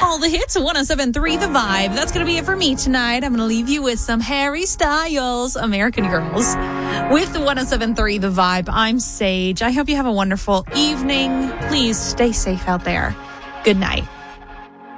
all the hits, 107.3 The Vibe. That's going to be it for me tonight. I'm going to leave you with some Harry Styles, American Girls. With 107.3 The Vibe, I'm Sage. I hope you have a wonderful evening. Please stay safe out there. Good night.